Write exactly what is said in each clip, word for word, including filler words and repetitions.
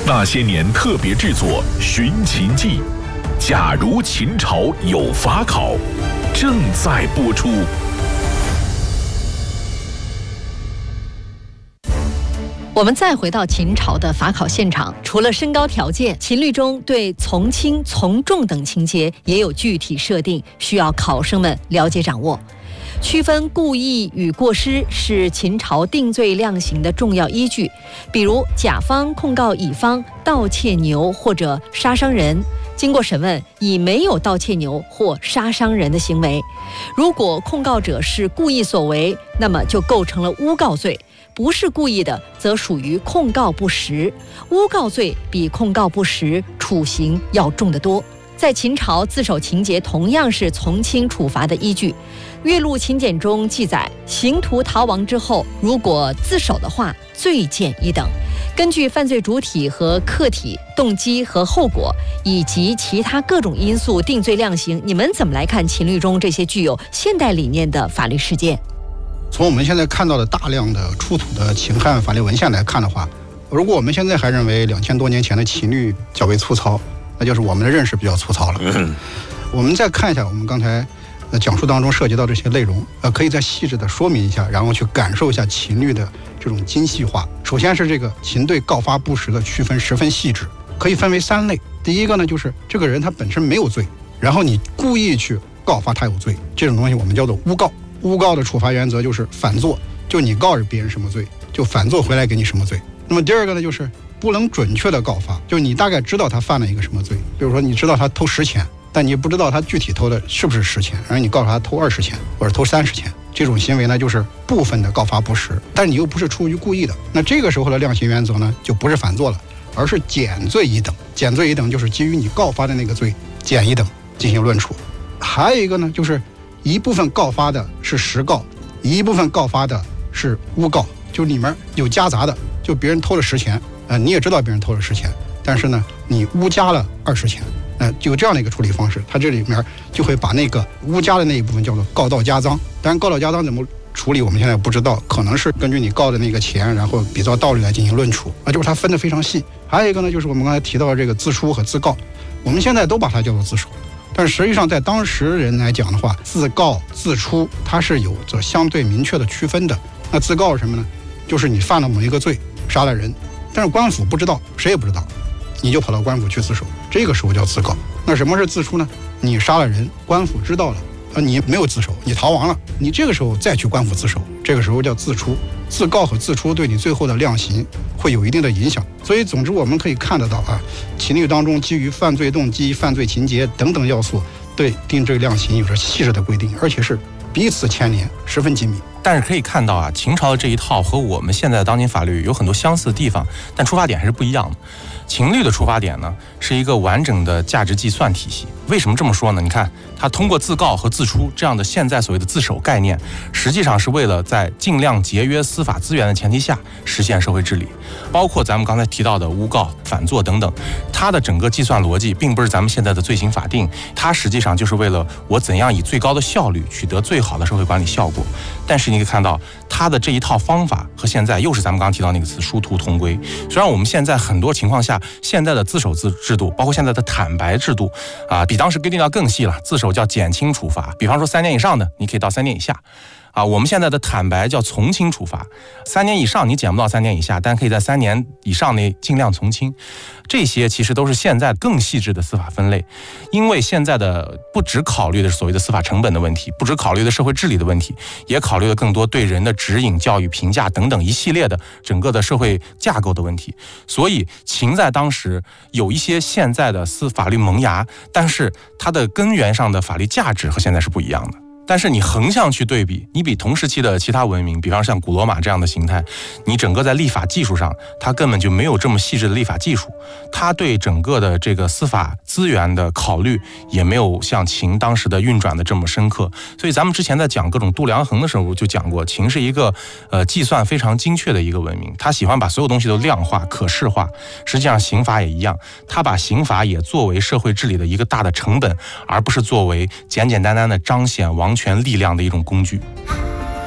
那些年特别制作《寻秦记》，假如秦朝有法考，正在播出。 我们再回到秦朝的法考现场，除了身高条件，秦律中对从轻、从重等情节也有具体设定，需要考生们了解掌握。区分故意与过失是秦朝定罪量刑的重要依据。比如甲方控告乙方盗窃牛或者杀伤人，经过审问，乙没有盗窃牛或杀伤人的行为。如果控告者是故意所为，那么就构成了诬告罪；不是故意的，则属于控告不实。诬告罪比控告不实处刑要重得多。在秦朝，自首情节同样是从轻处罚的依据。《岳麓秦简》中记载，刑徒逃亡之后，如果自首的话，罪减一等。根据犯罪主体和客体、动机和后果以及其他各种因素定罪量刑。你们怎么来看秦律中这些具有现代理念的法律事件？ 从我们现在看到的大量的出土的秦汉法律文献来看的话，如果我们现在还认为两千多年前的秦律较为粗糙，那就是我们的认识比较粗糙了。嗯、我们再看一下我们刚才呃讲述当中涉及到这些内容，呃，可以再细致的说明一下，然后去感受一下秦律的这种精细化。首先是这个秦对告发不实的区分十分细致，可以分为三类。第一个呢，就是这个人他本身没有罪，然后你故意去告发他有罪，这种东西我们叫做诬告。诬告的处罚原则就是反作，就你告着别人什么罪，就反作回来给你什么罪。那么第二个呢，就是不能准确的告发，就你大概知道他犯了一个什么罪，比如说你知道他偷十钱，但你不知道他具体偷的是不是十钱，然后你告诉他偷二十钱或者偷三十钱，这种行为呢就是部分的告发不实，但你又不是出于故意的，那这个时候的量刑原则呢就不是反作了，而是减罪一等。减罪一等就是基于你告发的那个罪减一等进行论处。还有一个呢，就是一部分告发的是实告，一部分告发的是诬告，就里面有夹杂的，就别人偷了十钱，呃，你也知道别人偷了十钱，但是呢你诬加了二十钱。呃，就这样的一个处理方式，它这里面就会把那个诬加的那一部分叫做告盗加赃。当然，告盗加赃怎么处理，我们现在不知道，可能是根据你告的那个钱，然后比照道理来进行论处。啊，就是它分得非常细。还有一个呢，就是我们刚才提到的这个自书和自告，我们现在都把它叫做自首，但实际上在当时人来讲的话，自告自出它是有着相对明确的区分的。那自告是什么呢？就是你犯了某一个罪，杀了人，但是官府不知道，谁也不知道，你就跑到官府去自首，这个时候叫自告。那什么是自出呢？你杀了人，官府知道了，呃，你没有自首，你逃亡了，你这个时候再去官府自首，这个时候叫自出。自告和自出对你最后的量刑会有一定的影响。所以总之我们可以看得到啊，秦律当中基于犯罪动机、犯罪情节等等要素，对定罪量刑有着细致的规定，而且是彼此牵连，十分紧密。 但是可以看到啊，秦朝的这一套和我们现在的当今法律有很多相似的地方，但出发点还是不一样的。秦律的出发点呢，是一个完整的价值计算体系。为什么这么说呢？你看，它通过自告和自出这样的现在所谓的自首概念，实际上是为了在尽量节约司法资源的前提下实现社会治理。包括咱们刚才提到的诬告、反作等等，它的整个计算逻辑并不是咱们现在的罪刑法定，它实际上就是为了我怎样以最高的效率取得最好的社会管理效果。但是你可以看到，它的这一套方法和现在又是咱们刚刚提到那个词殊途同归。虽然我们现在很多情况下，现在的自首制制度，包括现在的坦白制度啊，比当时规定要更细了。自首叫减轻处罚，比方说三年以上的，你可以到三年以下。啊，我们现在的坦白叫从轻处罚，三年以上你减不到三年以下，但可以在三年以上内尽量从轻。这些其实都是现在更细致的司法分类，因为现在的不只考虑的是所谓的司法成本的问题，不只考虑的社会治理的问题，也考虑了更多对人的指引、教育、评价等等一系列的整个的社会架构的问题。所以秦在当时有一些现在的司法律萌芽，但是它的根源上的法律价值和现在是不一样的。但是你横向去对比，你比同时期的其他文明，比方像古罗马这样的形态，你整个在立法技术上，它根本就没有这么细致的立法技术，它对整个的这个司法资源的考虑也没有像秦当时的运转的这么深刻。所以咱们之前在讲各种度量衡的时候就讲过，秦是一个呃计算非常精确的一个文明，他喜欢把所有东西都量化、可视化。实际上刑法也一样，他把刑法也作为社会治理的一个大的成本，而不是作为简简单单的彰显王权力量的一种工具。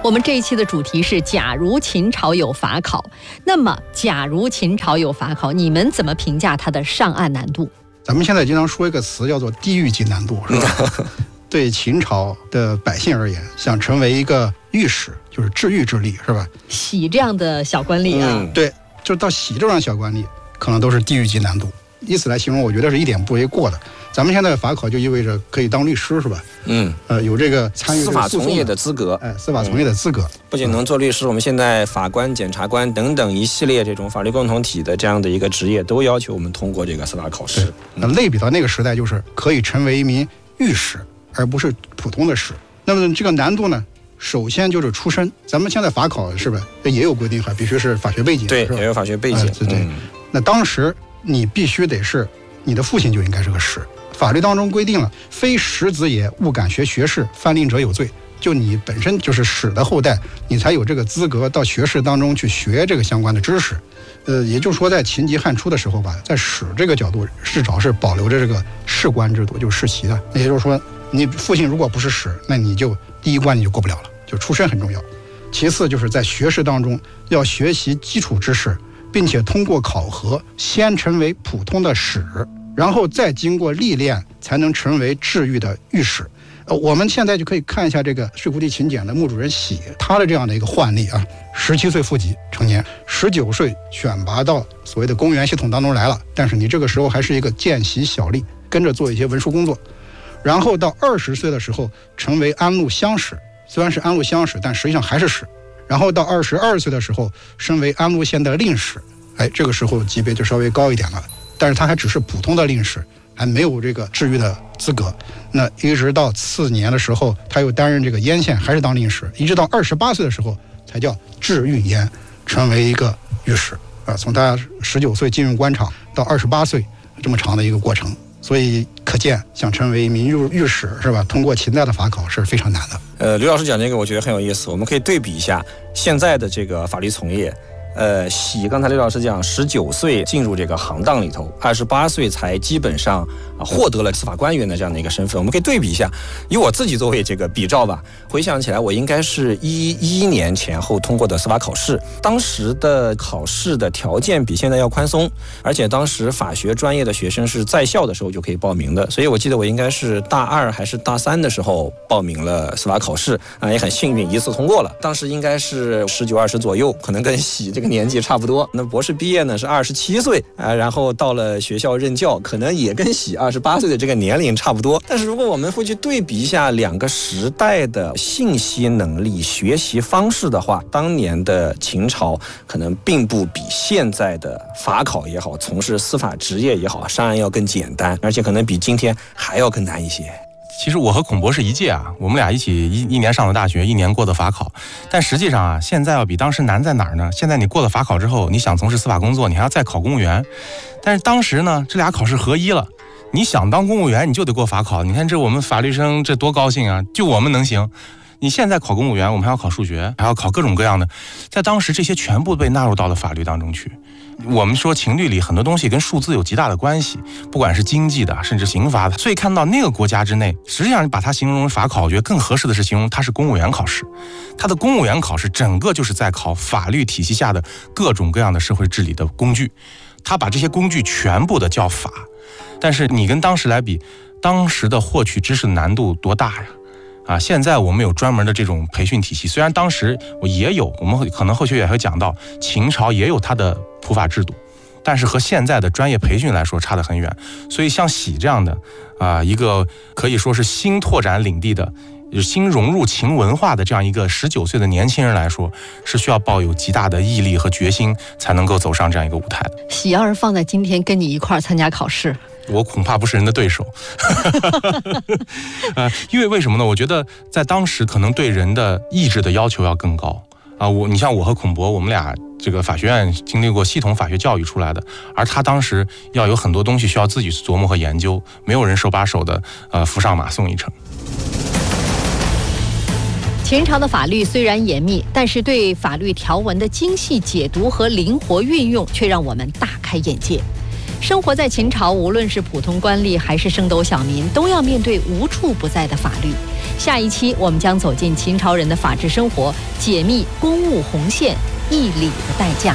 我们这一期的主题是假如秦朝有法考，那么假如秦朝有法考，你们怎么评价它的上岸难度？ 咱们现在经常说一个词叫做地狱级难度，是吧？对秦朝的百姓而言，想成为一个御史，就是治狱之吏，是吧？ 喜这样的小官吏啊， 嗯、对，就到喜这样的小官吏，可能都是地狱级难度。以此来形容，我觉得是一点不为过的。咱们现在的法考就意味着可以当律师，是吧？嗯，呃，有这个参与司法从业的资格， 哎，司法从业的资格， 不仅能做律师，我们现在法官、检察官等等一系列这种法律共同体的这样的一个职业，都要求我们通过这个司法考试。 那类比到那个时代，就是可以成为一名御史，而不是普通的史。那么这个难度呢？首先就是出身，咱们现在法考是吧？也有规定哈，必须是法学背景， 对，也有法学背景， 哎、对对、嗯。那当时你必须得是你的父亲就应该是个史。法律当中规定了，非史子也，勿敢学学士，犯令者有罪。就你本身就是史的后代，你才有这个资格到学士当中去学这个相关的知识。呃，也就是说，在秦籍汉初的时候吧，在史这个角度，至少是保留着这个士官制度，就是世袭的。也就是说，你父亲如果不是史，那你就第一关你就过不了了，就出身很重要。其次就是在学士当中要学习基础知识，并且通过考核，先成为普通的史。然后再经过历练，才能成为治狱的御史。呃，我们现在就可以看一下这个税库地秦简的墓主任喜，他的这样的一个换例啊，十七岁赴籍成年，十九岁选拔到所谓的公务员系统当中来了，但是你这个时候还是一个见习小吏，跟着做一些文书工作，然后到二十岁的时候成为安陆乡史，虽然是安陆乡史，但实际上还是史。然后到二十二岁的时候升为安陆县的令史，哎，这个时候级别就稍微高一点了。但是他还只是普通的令史，还没有这个治狱的资格。那一直到次年的时候，他又担任这个燕县，还是当令史，一直到二十八岁的时候才叫治狱燕，成为一个御史啊。从他十九岁进入官场到二十八岁这么长的一个过程，所以可见想成为一名御史是吧？通过秦代的法考是非常难的。 呃，刘老师讲这个我觉得很有意思，我们可以对比一下现在的这个法律从业。呃，喜刚才刘老师讲，十九岁进入这个行当里头，二十八岁才基本上啊获得了司法官员的这样的一个身份。我们可以对比一下，以我自己作为这个比照吧。回想起来，我应该是一一年前后通过的司法考试，当时的考试的条件比现在要宽松，而且当时法学专业的学生是在校的时候就可以报名的，所以我记得我应该是大二还是大三的时候报名了司法考试啊，也很幸运一次通过了。当时应该是十九二十左右，可能跟喜这。这个年纪差不多，那博士毕业呢是二十七岁啊，然后到了学校任教，可能也跟喜二十八岁的这个年龄差不多。但是如果我们会去对比一下两个时代的信息能力、学习方式的话，当年的秦朝可能并不比现在的法考也好，从事司法职业也好，上岸要更简单，而且可能比今天还要更难一些。 其实我和孔博士一届啊，我们俩一起一一年上的大学，一年过的法考。但实际上啊，现在要比当时难在哪儿呢？现在你过了法考之后，你想从事司法工作，你还要再考公务员。但是当时呢，这俩考试合一了，你想当公务员，你就得过法考。你看这我们法律生这多高兴啊，就我们能行。你现在考公务员，我们还要考数学，还要考各种各样的，在当时这些全部被纳入到了法律当中去。我们说秦律里很多东西跟数字有极大的关系，不管是经济的，甚至刑罚的。所以看到那个国家之内，实际上把它形容为法考，我觉得更合适的是形容它是公务员考试。它的公务员考试整个就是在考法律体系下的各种各样的社会治理的工具，它把这些工具全部的叫法。但是你跟当时来比，当时的获取知识的难度多大呀？啊，现在我们有专门的这种培训体系，虽然当时我也有，我们可能后续也会讲到，秦朝也有它的普法制度，但是和现在的专业培训来说差得很远。所以像喜这样的啊，一个可以说是新拓展领地的，新融入秦文化的这样一个十九岁的年轻人来说，是需要抱有极大的毅力和决心，才能够走上这样一个舞台的。 喜要是放在今天跟你一块儿参加考试， 我恐怕不是人的对手。呃，因为为什么呢？我觉得在当时可能对人的意志的要求要更高啊。我你像我和孔博，我们俩这个法学院经历过系统法学教育出来的，而他当时要有很多东西需要自己琢磨和研究，没有人手把手的呃扶上马送一程。 秦朝的法律虽然严密，但是对法律条文的精细解读和灵活运用却让我们大开眼界。生活在秦朝，无论是普通官吏还是升斗小民，都要面对无处不在的法律。 下一期我们将走进秦朝人的法治生活，解密公务红线、义理的代价。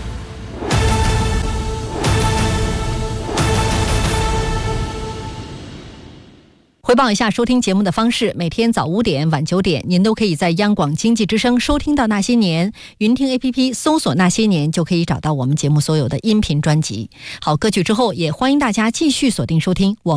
回报一下收听节目的方式，每天早五点晚九点您都可以在央广经济之声收听到那些年，云听 A P P 搜索那些年就可以找到我们节目所有的音频专辑。好，歌曲之后也欢迎大家继续锁定收听我